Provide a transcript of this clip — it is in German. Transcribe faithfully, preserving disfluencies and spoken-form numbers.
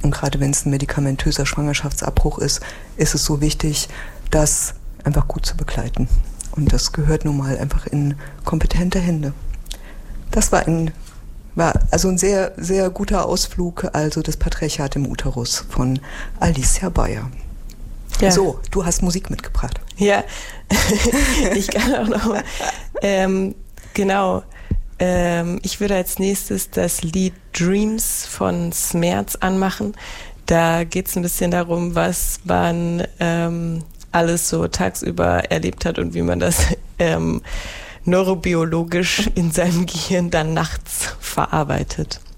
Und gerade wenn es ein medikamentöser Schwangerschaftsabbruch ist, ist es so wichtig, das einfach gut zu begleiten. Und das gehört nun mal einfach in kompetente Hände. Das war ein, war also ein sehr, sehr guter Ausflug, also das Patriarchat im Uterus von Alicia Beyer. Ja. So, du hast Musik mitgebracht. Ja, ich kann auch noch mal, ähm, genau, ähm, ich würde als nächstes das Lied Dreams von Smerz anmachen. Da geht es ein bisschen darum, was man ähm, alles so tagsüber erlebt hat und wie man das ähm, neurobiologisch in seinem Gehirn dann nachts verarbeitet.